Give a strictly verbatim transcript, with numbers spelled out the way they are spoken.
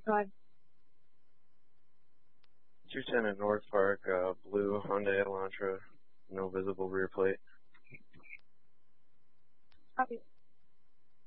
God. two ten at North Park, uh, blue Hyundai Elantra, no visible rear plate. Copy.